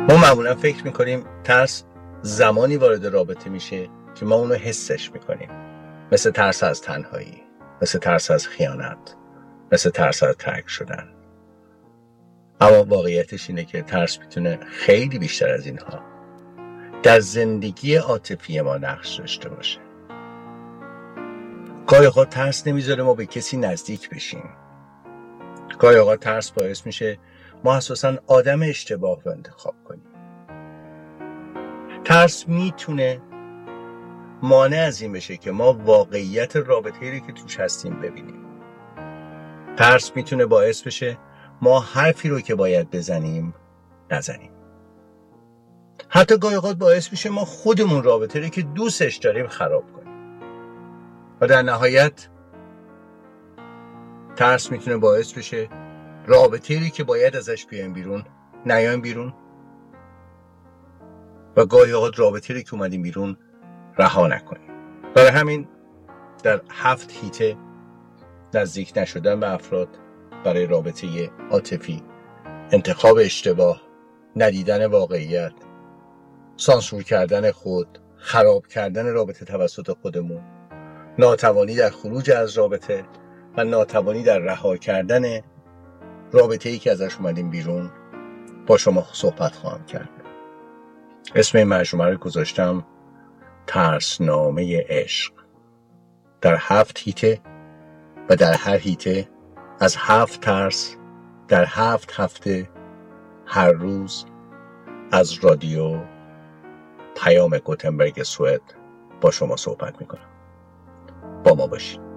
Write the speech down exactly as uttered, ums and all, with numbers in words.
ما معمولا فکر میکنیم ترس زمانی وارد رابطه میشه که ما اونو حسش میکنیم، مثل ترس از تنهایی، مثل ترس از خیانت، مثل ترس از ترک شدن. اما واقعیتش اینه که ترس میتونه خیلی بیشتر از اینها در زندگی عاطفی ما نقش داشته باشه. گاهی اوقات ترس نمیذاره ما به کسی نزدیک بشیم. گاهی اوقات ترس باعث میشه ما اساساً آدم اشتباه رو انتخاب کنیم. ترس میتونه مانع از این بشه که ما واقعیت رابطه‌ای که توش هستیم ببینیم. ترس میتونه باعث بشه ما حرفی رو که باید بزنیم نزنیم. حتی گاهی اوقات باعث میشه ما خودمون رابطه‌ای که دوستش داریم خراب کنیم. و در نهایت ترس میتونه باعث بشه رابطه‌ای که باید ازش بیایم بیرون نیایم بیرون، و گاهی اوقات رابطه‌ای که اومدیم بیرون رها نکنیم. برای همین در هفت هیته نزدیک نشدن به افراد برای رابطه عاطفی، انتخاب اشتباه، ندیدن واقعیت، سانسور کردن خود، خراب کردن رابطه توسط خودمون، ناتوانی در خروج از رابطه و ناتوانی در رها کردن رابطه‌ای که ازش اومدیم بیرون با شما صحبت خواهم کرد. اسم این مجموعه رو گذاشتم ترسنامه عشق. در هفت هیته و در هر هیته از هفت ترس در هفت هفته هر روز از رادیو پیام گوتنبرگ سوئد با شما صحبت میکنم. با ما باشید.